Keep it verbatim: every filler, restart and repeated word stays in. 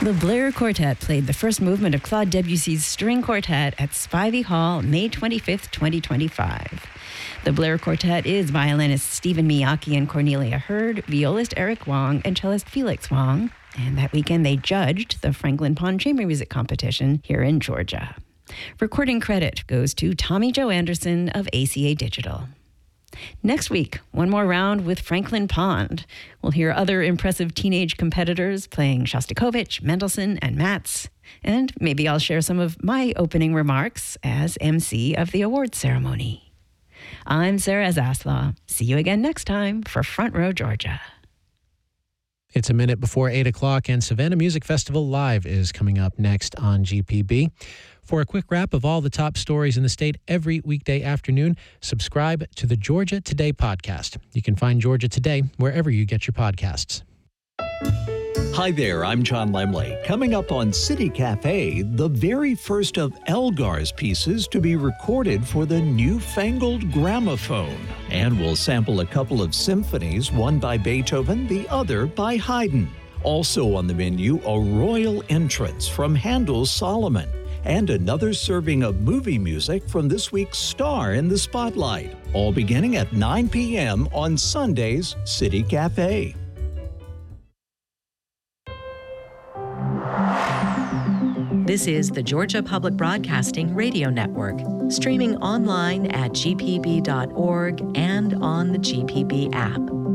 The Blair Quartet played the first movement of Claude Debussy's String Quartet at Spivey Hall, May twenty-fifth, twenty twenty-five. The Blair Quartet is violinists Stephen Miyake and Cornelia Hurd, violist Eric Wong, and cellist Felix Wong. And that weekend they judged the Franklin Pond Chamber Music Competition here in Georgia. Recording credit goes to Tommy Joe Anderson of A C A Digital. Next week, one more round with Franklin Pond. We'll hear other impressive teenage competitors playing Shostakovich, Mendelssohn, and Matz. And maybe I'll share some of my opening remarks as M C of the awards ceremony. I'm Sarah Zaslaw. See you again next time for Front Row Georgia. It's a minute before eight o'clock, and Savannah Music Festival Live is coming up next on G P B. For a quick wrap of all the top stories in the state every weekday afternoon, subscribe to the Georgia Today podcast. You can find Georgia Today wherever you get your podcasts. Hi there, I'm John Lemley. Coming up on City Cafe, the very first of Elgar's pieces to be recorded for the newfangled gramophone. And we'll sample a couple of symphonies, one by Beethoven, the other by Haydn. Also on the menu, a royal entrance from Handel's Solomon, and another serving of movie music from this week's Star in the Spotlight, all beginning at nine p.m. on Sunday's City Cafe. This is the Georgia Public Broadcasting Radio Network, streaming online at g p b dot org and on the G P B app.